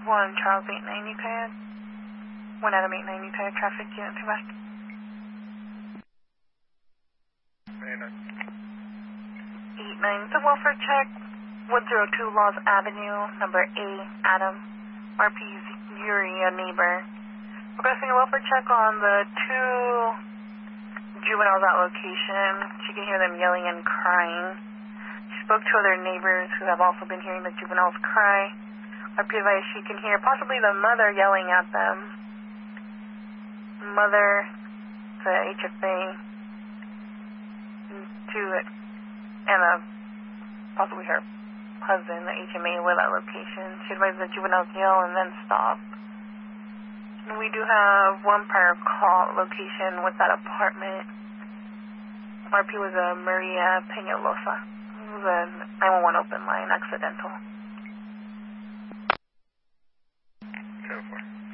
1 Charles 890 pad. 1 Adam 890 pad, traffic unit to back. 8-9, the welfare check, 102 Laws Avenue, number A, Adam, RP's Yuri, a neighbor. Requesting a welfare check on the 2 juveniles at location. She can hear them yelling and crying. She spoke to other neighbors who have also been hearing the juveniles cry. RP advised she can hear possibly the mother yelling at them. Mother, the HFA, and possibly her husband, the HMA, were at location. She advised the juveniles yell and then stop. And we do have 1 prior call location with that apartment. RP was a Maria Peñalosa. It was a 911 open line, accidental. 10-4.